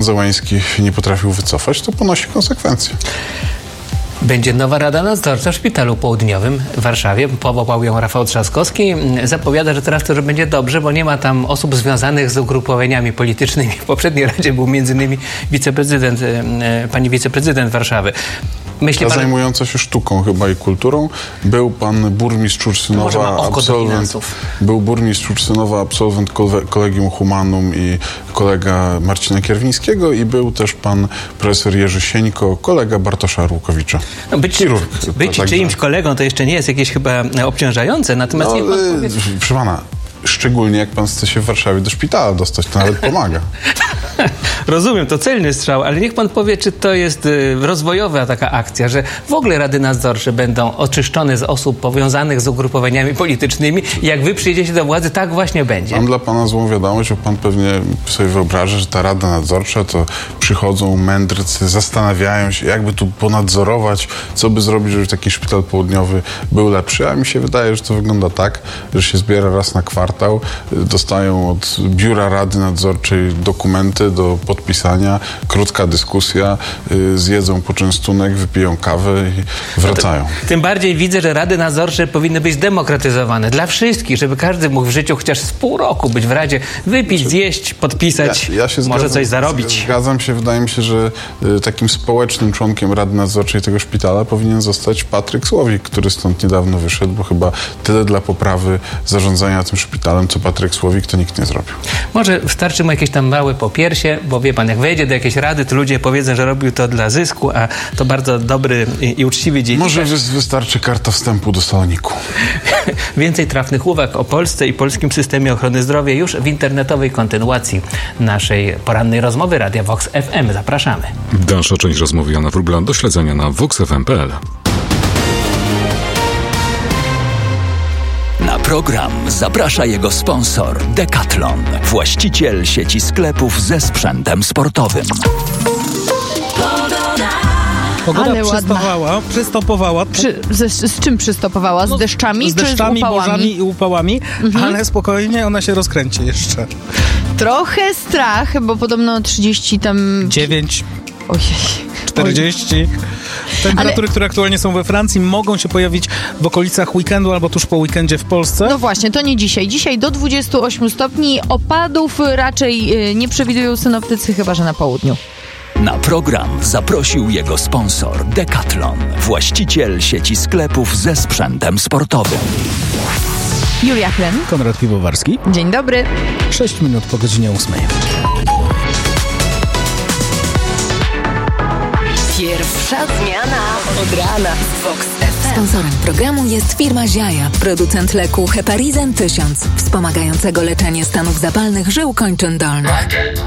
Załański nie potrafił wycofać, to ponosi konsekwencje. Będzie nowa Rada Nadzorcza w Szpitalu Południowym w Warszawie. Powołał ją Rafał Trzaskowski. Zapowiada, że teraz to już będzie dobrze, bo nie ma tam osób związanych z ugrupowaniami politycznymi. W poprzedniej Radzie był m.in. pani wiceprezydent Warszawy. Zajmująca się sztuką chyba i kulturą. Był pan burmistrz Ursynowa, absolwent Collegium Humanum i kolega Marcina Kierwińskiego i był też pan profesor Jerzy Sieńko, kolega Bartosza Arłukowicza. Być czyimś kolegą to jeszcze nie jest jakieś chyba obciążające, natomiast niech pan powie... Proszę pana, szczególnie jak pan chce się w Warszawie do szpitala dostać, to nawet pomaga. Rozumiem, to celny strzał, ale niech pan powie, czy to jest rozwojowa taka akcja, że w ogóle rady nadzorcze będą oczyszczone z osób powiązanych z ugrupowaniami politycznymi i jak wy przyjdziecie do władzy, tak właśnie będzie. Mam dla pana złą wiadomość, bo pan pewnie sobie wyobraża, że ta rada nadzorcza to przychodzą mędrcy, zastanawiają się, jakby tu ponadzorować, co by zrobić, żeby taki szpital południowy był lepszy, a mi się wydaje, że to wygląda tak, że się zbiera raz na kwartał, dostają od biura rady nadzorczej dokumenty do podpisania, krótka dyskusja, zjedzą poczęstunek, wypiją kawę i wracają. Tym bardziej widzę, że rady nadzorcze powinny być demokratyzowane dla wszystkich, żeby każdy mógł w życiu chociaż z pół roku być w radzie, wypić, zjeść, podpisać, może coś zarobić. Zgadzam się, wydaje mi się, że takim społecznym członkiem rady nadzorczej tego szpitala powinien zostać Patryk Słowik, który stąd niedawno wyszedł, bo chyba tyle dla poprawy zarządzania tym szpitalem, co Patryk Słowik, to nikt nie zrobił. Może wystarczy mu jakieś tam małe popiersie, bo wie pan, jak wejdzie do jakiejś rady, to ludzie powiedzą, że robił to dla zysku, a to bardzo dobry i uczciwy dziennikarz. Może wystarczy karta wstępu do Saloniku. Więcej trafnych uwag o Polsce i polskim systemie ochrony zdrowia już w internetowej kontynuacji naszej porannej rozmowy Radia Vox FM. Zapraszamy. Dalsza część rozmowy Jana Wróbla do śledzenia na voxfm.pl. Na program zaprasza jego sponsor Decathlon, właściciel sieci sklepów ze sprzętem sportowym. Pogoda przystopowała. Z czym przystopowała? Z deszczami? Z deszczami, czy z upałami? burzami i upałami, ale spokojnie, ona się rozkręci jeszcze. Trochę strach, bo podobno 30 tam... 9, Ojej. 40. Temperatury, które aktualnie są we Francji, mogą się pojawić w okolicach weekendu albo tuż po weekendzie w Polsce. No właśnie, to nie dzisiaj. Dzisiaj do 28 stopni. Opadów raczej nie przewidują synoptycy, chyba że na południu. Na program zaprosił jego sponsor Decathlon, właściciel sieci sklepów ze sprzętem sportowym. Julia Klen. Konrad Piwowarski. Dzień dobry. 6 minut po godzinie 8. Pierwsza zmiana od rana z Vox FM. Sponsorem programu jest firma Ziaja, producent leku Heparizan 1000, wspomagającego leczenie stanów zapalnych żył kończyn dolnych.